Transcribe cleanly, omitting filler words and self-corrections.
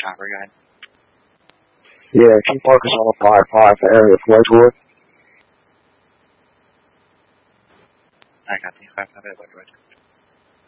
Copper guide. Yeah, keep focus on the 5-5 area of Wedgewood. I got the 5-5 at Wedgewood.